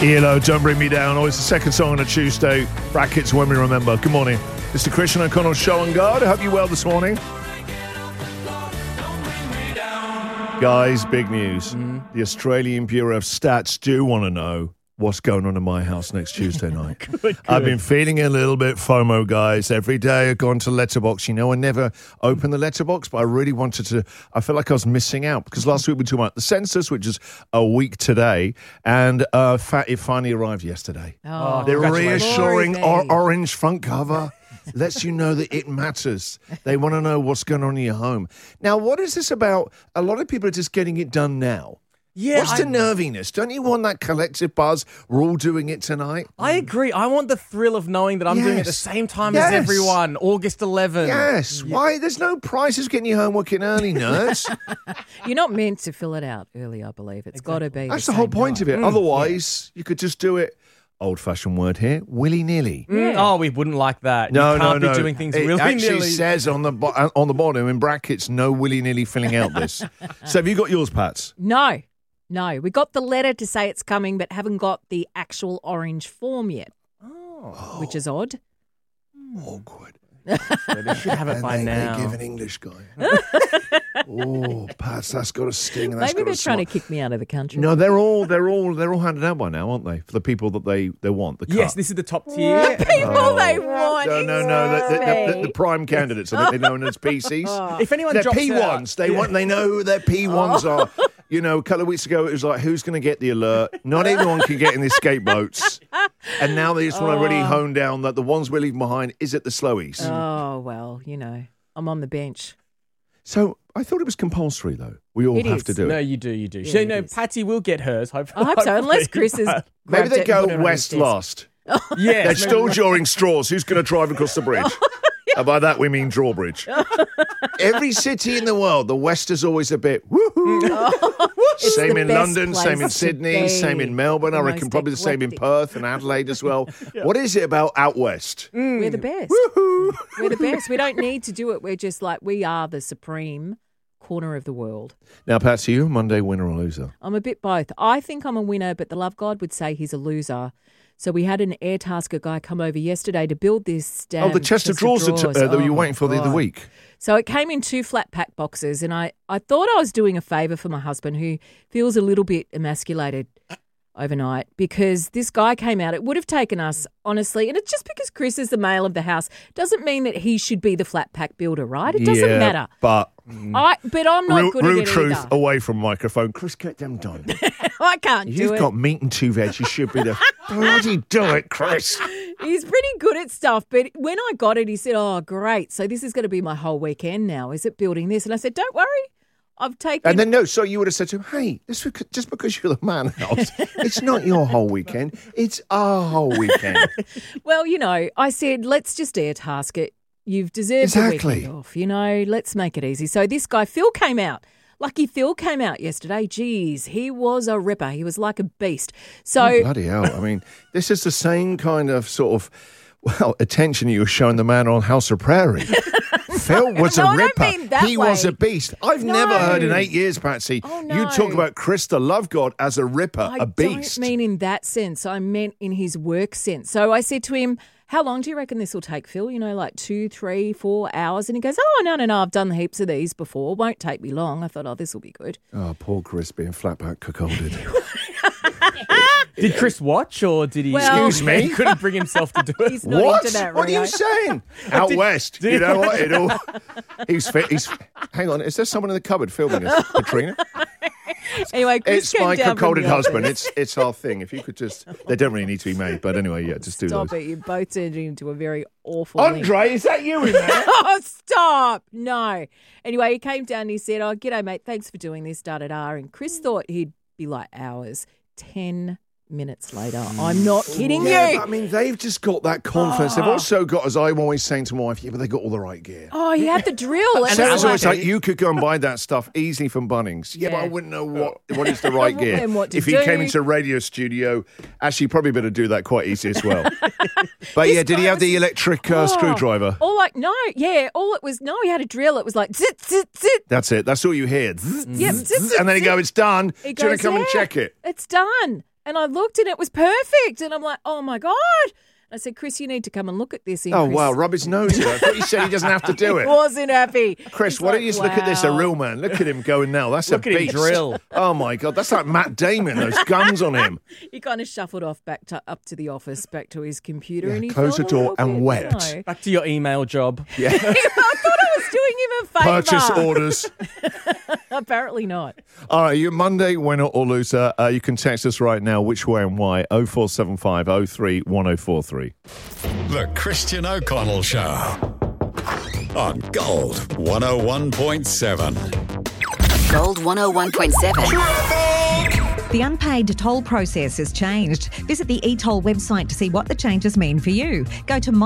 ELO, Don't Bring Me Down. Always the second song on a Tuesday. Brackets When We Remember. Good morning. It's the Christian O'Connell Show on Guard. I hope you're well this morning. Guys, big news. The Australian Bureau of Stats do want to know what's going on in my house next Tuesday night. Good. I've been feeling a little bit FOMO, guys. Every day I've gone to Letterboxd. You know, I never open the Letterboxd, but I really wanted to. I felt like I was missing out because last week we talked about the census, which is a week today, and it finally arrived yesterday. Oh, the reassuring Glory be. orange front cover lets you know that it matters. They want to know what's going on in your home. Now, what is this about? A lot of people are just getting it done now. Yeah, What's the nerviness? Don't you want that collective buzz? We're all doing it tonight. I agree. I want the thrill of knowing that I'm doing it at the same time as everyone. August 11. Yes. Yeah. Why? There's no prizes getting your homework in early, nerds. You're not meant to fill it out early, I believe. It's got to be. That's the whole point of it. Otherwise, you could just do it, old-fashioned word here, willy-nilly. Oh, we wouldn't like that. No, you can't no. be doing things it willy-nilly. actually says on the bottom in brackets, no willy-nilly filling out this. So have you got yours, Pats? No. We got the letter to say it's coming, but haven't got the actual orange form yet. Oh. Which is odd. Awkward. They should have it by now. They give an English guy. Oh, Pats, that's got a sting. And that's Maybe got they're a trying to smile. kick me out of the country. No, they're all handed out by now, aren't they? For the people that they want. The Yes, cut. this is the top tier. People they want. No. The prime candidates. I think they're known as PCs. If anyone They're drops P1s. out, They know who their P1s are. You know, a couple of weeks ago, it was like, who's going to get the alert? Not everyone can get in the escape boats. And now they just want to really hone down that the ones we're leaving behind is it the slowies. Oh, well, I'm on the bench. So I thought it was compulsory, though. We all It have is. to do No, it. you do. Yeah, So, it no, is. Patty will get hers. Hopefully, I hope so, unless Chris is. Maybe they go put it on his west desk. last. Yes, They're still drawing straws. Who's going to drive across the bridge? And by that, we mean drawbridge. Every city in the world, the West is always a bit woohoo. It's Same the in best London, place same in to Sydney, be. same in Melbourne. I The reckon most probably the same in eclectic. Perth and Adelaide as well. What is it about out West? We're the best. Woohoo! We're the best. We don't need to do it. We're just like, we are the supreme corner of the world. Now, Patsy, you a Monday winner or loser? I'm a bit both. I think I'm a winner, but the love God would say he's a loser. So we had an Airtasker guy come over yesterday to build this The chest of drawers that you were waiting for the other God. week. So it came in 2 flat pack boxes, and I thought I was doing a favour for my husband, who feels a little bit emasculated overnight, because this guy came out. It would have taken us, honestly, and it's just because Chris is the male of the house doesn't mean that he should be the flat pack builder, right? It doesn't matter. But But I'm not good real at it truth either. away from microphone. Chris, get them done. I can't do You've it. got meat and 2 veg. You should be the bloody do it, Chris. He's pretty good at stuff, but when I got it, he said, "Oh, great! So this is going to be my whole weekend now. Is it building this?" And I said, "Don't worry, I've taken." And then so you would have said to him, "Hey, just because you're the man house, it's not your whole weekend. It's our whole weekend." Well, I said, "Let's just Airtask it. You've deserved a Exactly. weekend off. Let's make it easy." So this guy, Phil, came out. Lucky Phil came out yesterday. Geez, he was a ripper. He was like a beast. So Oh, bloody hell! I mean, this is the same kind of sort of attention you were showing the man on House of Prairie. Phil was No, a I don't ripper. mean that He was way. a beast. I've No. never heard in 8 years, Patsy, Oh, you no. talk about Chris the Love God as a ripper, I a beast. don't mean in that sense. I meant in his work sense. So I said to him, "How long do you reckon this will take, Phil? Like 2, 3, 4 hours?" And he goes, "Oh, no. I've done heaps of these before. Won't take me long." I thought, this will be good. Oh, poor Chris being flat back cuckolded. Did Chris watch or did he? Well- Excuse me? He couldn't bring himself to do it. He's not What? into that, What are you Rio. saying? Out west. You know what? It all. He's fit. Hang on. Is there someone in the cupboard filming us, Katrina? Anyway, Chris It's came my down from cuckolded the husband. office. It's our thing. If you could just, they don't really need to be made, but anyway, yeah, just do Stop those. it. You both turned into a very awful link. Andre, is that you in there? Oh, stop. No. Anyway, he came down and he said, "Oh, g'day, mate. Thanks for doing this, da-da-da." And Chris thought he'd be like hours. 10 minutes later. I'm not kidding Yeah, you. but I mean, they've just got that confidence. They've also got, as I'm always saying to my wife, yeah, but they got all the right gear. Oh, he had the drill. And Sarah's it's always like, like, you could go and buy that stuff easily from Bunnings. Yeah, but I wouldn't know what is the right gear. And what to if he do. came into a radio studio, actually, probably better do that quite easy as well. But yeah, did he have the electric screwdriver? all like, no, yeah, all it was, no, he had a drill. It was like, zit, zit, zit. That's it. That's all you hear. Yep, zit, zit, And then he zit. go, it's done. He Do you want goes, to come and "Yeah, check it? It's done. And I looked and it was perfect. And I'm like, oh, my God. I said, Chris, you need to come and look at this. Oh, wow, rub his nose in. I thought you said he doesn't have to do it. He wasn't happy. Chris, why don't you just look at this, a real man. Look at him going now. That's Look a at him beast. drill. Oh, my God. That's like Matt Damon, those guns on him. He kind of shuffled off up to the office, back to his computer. Yeah, and he close felt the a door little and bit, wept. you know. Back to your email job. Yeah. I thought I was doing him a favour. Purchase orders. Apparently not. All right, you Monday winner or loser. You can text us right now. Which way and why? 0475 03 1043. The Christian O'Connell Show on Gold 101.7. Gold 101.7. The unpaid toll process has changed. Visit the eToll website to see what the changes mean for you. Go to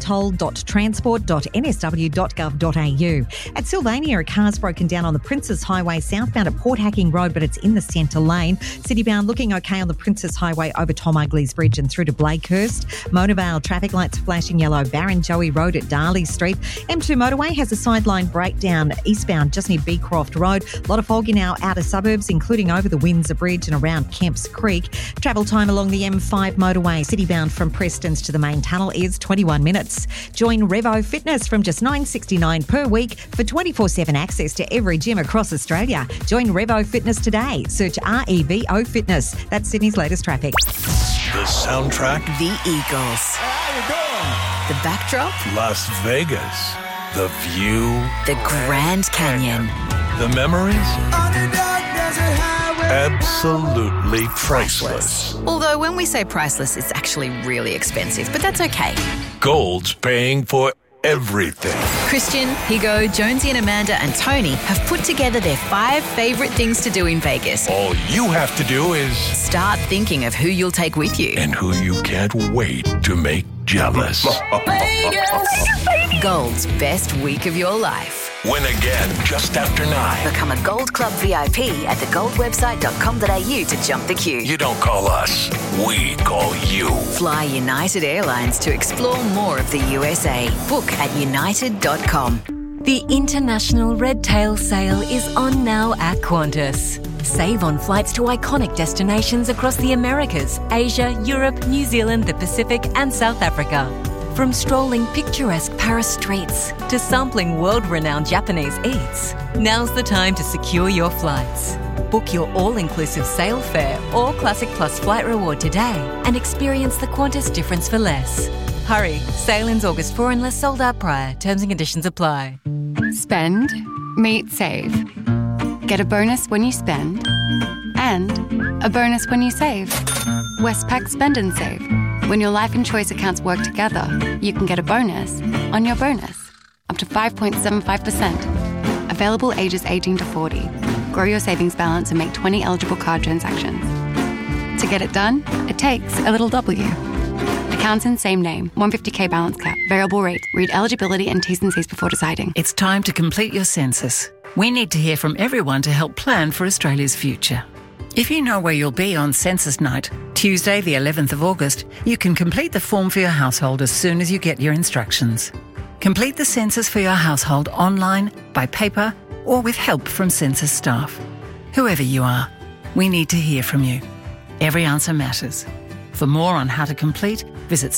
myetoll.transport.nsw.gov.au. At Sylvania, a car's broken down on the Princes Highway southbound at Port Hacking Road, but it's in the centre lane. Citybound looking okay on the Princes Highway over Tom Ugley's Bridge and through to Blakehurst. Monavale traffic lights flashing yellow. Barrenjoey Road at Darley Street. M2 motorway has a sideline breakdown eastbound just near Beecroft Road. A lot of fog in our outer suburbs, including over the Windsor Bridge and around Kemps Creek. Travel time along the M5 motorway, citybound from Prestons to the main tunnel is 21 minutes. Join Revo Fitness from just $9.69 per week for 24/7 access to every gym across Australia. Join Revo Fitness today. Search REVO Fitness. That's Sydney's latest traffic. The soundtrack, The Eagles. how you doing? The backdrop, Las Vegas. The view, the Grand Canyon. the memories, absolutely priceless. Although when we say priceless, it's actually really expensive, but that's okay. Gold's paying for everything. Christian, Higo, Jonesy and Amanda and Tony have put together their 5 favourite things to do in Vegas. All you have to do is... Start thinking of who you'll take with you. and who you can't wait to make jealous. Gold's best week of your life. Win again just after 9. Become a Gold Club VIP at thegoldwebsite.com.au to jump the queue. You don't call us, we call you. Fly United Airlines to explore more of the USA. Book at united.com. The International Red Tail Sale is on now at Qantas. Save on flights to iconic destinations across the Americas, Asia, Europe, New Zealand, the Pacific and South Africa. From strolling picturesque Paris streets to sampling world-renowned Japanese eats, now's the time to secure your flights. Book your all-inclusive sale fare or Classic Plus flight reward today and experience the Qantas difference for less. Hurry, sale ends August 4 unless sold out prior. Terms and conditions apply. Spend, meet, save. Get a bonus when you spend and a bonus when you save. Westpac Spend and Save. When your life and choice accounts work together, you can get a bonus on your bonus, up to 5.75%. Available ages 18 to 40. Grow your savings balance and make 20 eligible card transactions. To get it done, it takes a little W. Accounts in same name, 150k balance cap, variable rate. Read eligibility and T's and C's before deciding. It's time to complete your census. We need to hear from everyone to help plan for Australia's future. If you know where you'll be on census night, Tuesday the 11th of August, you can complete the form for your household as soon as you get your instructions. Complete the census for your household online, by paper, or with help from census staff. Whoever you are, we need to hear from you. Every answer matters. For more on how to complete, visit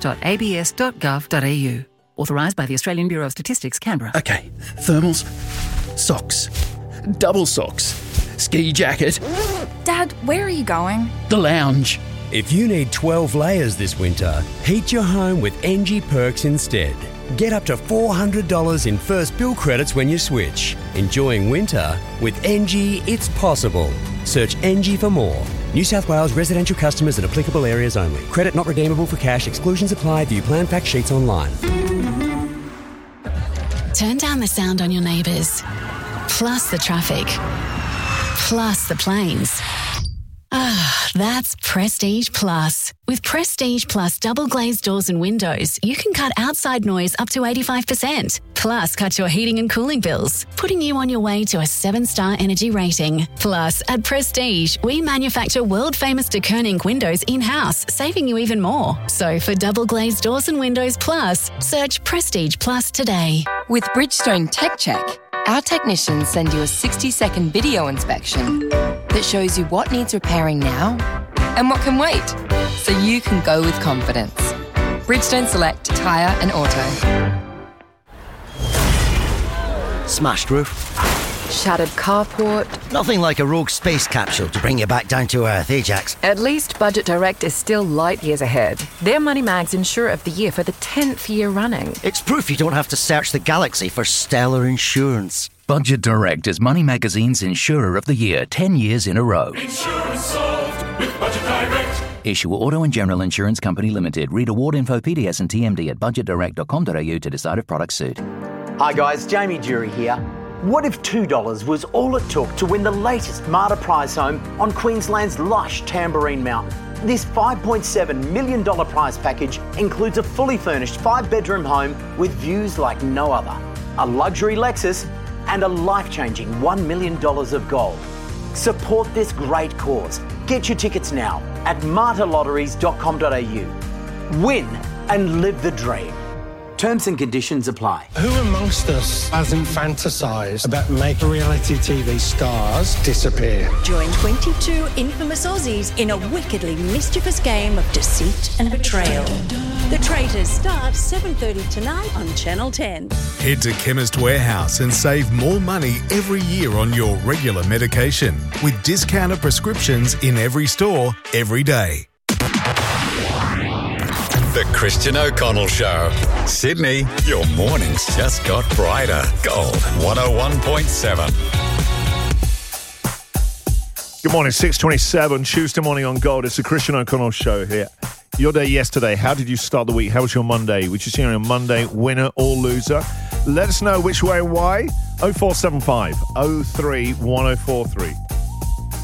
census.abs.gov.au. Authorised by the Australian Bureau of Statistics, Canberra. Okay, thermals, socks, double socks, ski jacket. Dad, where are you going? The lounge. If you need 12 layers this winter, heat your home with NG Perks instead. Get up to $400 in first bill credits when you switch. Enjoying winter? With NG, it's possible. Search NG for more. New South Wales residential customers in applicable areas only. Credit not redeemable for cash. Exclusions apply. View plan fact sheets online. Turn down the sound on your neighbours, plus the traffic, plus the planes. That's Prestige Plus. With Prestige Plus double glazed doors and windows, you can cut outside noise up to 85%. Plus, cut your heating and cooling bills, putting you on your way to a 7-star energy rating. Plus, at Prestige, we manufacture world-famous de Koning windows in-house, saving you even more. So for double glazed doors and windows plus, search Prestige Plus today. With Bridgestone Tech Check, our technicians send you a 60-second video inspection that shows you what needs repairing now and what can wait, so you can go with confidence. Bridgestone Select Tyre and Auto. Smashed roof. Shattered carport. Nothing like a rogue space capsule to bring you back down to earth, Ajax. At least Budget Direct is still light years ahead. They're Money Mag's Insurer of the Year for the 10th year running. It's proof you don't have to search the galaxy for stellar insurance. Budget Direct is Money Magazine's Insurer of the Year 10 years in a row. Insurance solved with Budget Direct. Issue Auto and General Insurance Company Limited. Read award info, PDS and TMD at budgetdirect.com.au to decide if products suit. Hi guys, Jamie Jury here. What if $2 was all it took to win the latest Marta prize home on Queensland's lush Tamborine Mountain? This $5.7 million prize package includes a fully furnished 5-bedroom home with views like no other, a luxury Lexus, and a life-changing $1 million of gold. Support this great cause. Get your tickets now at martalotteries.com.au. Win and live the dream. Terms and conditions apply. Who amongst us hasn't fantasised about making reality TV stars disappear? Join 22 infamous Aussies in a wickedly mischievous game of deceit and betrayal. The Traitors starts 7:30 tonight on Channel 10. Head to Chemist Warehouse and save more money every year on your regular medication with discounted prescriptions in every store, every day. The Christian O'Connell Show. Sydney, your mornings just got brighter. Gold 101.7. Good morning, 6:27, Tuesday morning on Gold. It's the Christian O'Connell Show here. Your day yesterday, how did you start the week? How was your Monday? Which is on Monday, winner or loser? Let us know which way and why. 0475 03 1043.